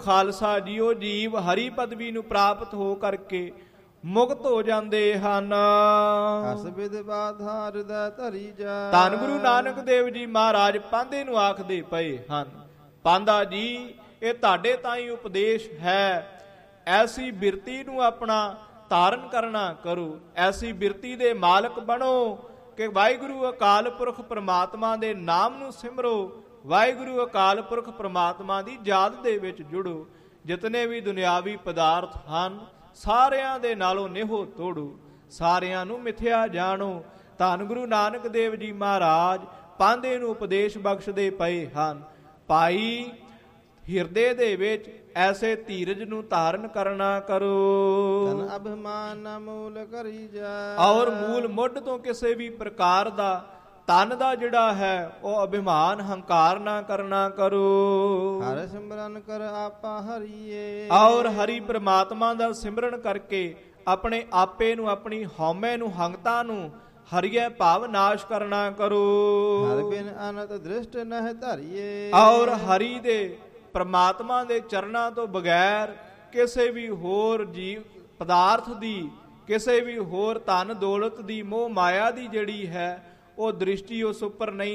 Khalsa JIO ਜੀਵ ਹਰੀ ਪਦਵੀ ਨੂੰ ਪ੍ਰਾਪਤ ਹੋ ਕਰਕੇ ਮੁਕਤ ਹੋ ਜਾਂਦੇ ਹਨ। ਅਸ ਵਿਦਵਾ ਧਾਰ ਦਾ ਧਰੀ ਜਾ। ਧੰਨ ਗੁਰੂ ਨਾਨਕ ਦੇਵ ਜੀ ਮਹਾਰਾਜ ਪਾਂਧੇ ਨੂੰ ਆਖਦੇ ਪਏ ਹਨ, ਪਾਂਧਾ ਜੀ ਇਹ ਤੁਹਾਡੇ ਤਾਈਂ ਉਪਦੇਸ਼ ਹੈ, ਐਸੀ ਬਿਰਤੀ ਨੂੰ ਆਪਣਾ ਧਾਰਨ ਕਰਨਾ ਕਰੋ, ਐਸੀ ਬਿਰਤੀ ਦੇ ਮਾਲਕ ਬਣੋ ਕਿ ਵਾਹਿਗੁਰੂ ਅਕਾਲ ਪੁਰਖ ਪ੍ਰਮਾਤਮਾ ਦੇ ਨਾਮ ਨੂੰ ਸਿਮਰੋ, ਵਾਹਿਗੁਰੂ ਅਕਾਲ ਪੁਰਖ ਪ੍ਰਮਾਤਮਾ ਦੀ ਯਾਦ ਦੇ ਵਿੱਚ ਜੁੜੋ। ਜਿਤਨੇ ਵੀ ਦੁਨਿਆਵੀ ਪਦਾਰਥ ਹਨ ਸਾਰਿਆਂ ਦੇ ਨਾਲੋਂ ਨਿਹੋ ਤੋੜੋ, ਸਾਰਿਆਂ ਨੂੰ ਮਿਥਿਆ ਜਾਣੋ। ਧੰਨ ਗੁਰੂ ਨਾਨਕ ਦੇਵ ਜੀ ਮਹਾਰਾਜ ਪਾਂਧੇ ਨੂੰ ਉਪਦੇਸ਼ ਬਖਸ਼ਦੇ ਪਏ ਹਨ, ਭਾਈ ਹਿਰਦੇ ਦੇ ਵਿੱਚ ਐਸੇ ਧੀਰਜ ਨੂੰ ਧਾਰਨ ਕਰਨਾ ਕਰੋ। ਤਨ ਅਭਿਮਾਨ ਨਾ ਮੂਲ ਕਰੀ ਜਾ। ਔਰ ਮੂਲ ਮੁੱਢ ਤੋਂ ਕਿਸੇ ਵੀ ਪ੍ਰਕਾਰ ਦਾ ਤਨ ਦਾ ਜਿਹੜਾ ਹੈ ਉਹ ਅਭਿਮਾਨ ਹੰਕਾਰ ਨਾ ਕਰਨਾ ਕਰੋ। ਹਰਿ ਸਿਮਰਨ ਕਰ ਆਪਾ ਹਰੀਏ। ਔਰ ਹਰੀ ਪ੍ਰਮਾਤਮਾ ਦਾ ਸਿਮਰਨ ਕਰਕੇ ਆਪਣੇ ਆਪੇ ਨੂੰ, ਆਪਣੀ ਹਉਮੈ ਨੂੰ, ਹੰਗਤਾ ਨੂੰ ਹਰੀਏ ਭਾਵ ਨਾਸ਼ ਕਰਨਾ ਕਰੋ। ਹਰਿ ਬਿਨ ਅਨੰਤ ਦ੍ਰਿਸ਼ਟ ਨਹਿ ਧਰੀਏ। ਔਰ ਹਰੀ ਦੇ ਪ੍ਰਮਾਤਮਾ ਦੇ ਚਰਨਾਂ ਤੋਂ ਬਗੈਰ ਕਿਸੇ ਵੀ ਹੋਰ ਜੀਵ ਪਦਾਰਥ ਦੀ, ਕਿਸੇ ਵੀ ਹੋਰ ਧਨ ਦੌਲਤ ਦੀ, ਮੋਹ ਮਾਇਆ ਦੀ ਜਿਹੜੀ ਹੈ ਉਹ ਦ੍ਰਿਸ਼ਟੀ ਉਸ ਉੱਪਰ ਨਹੀਂ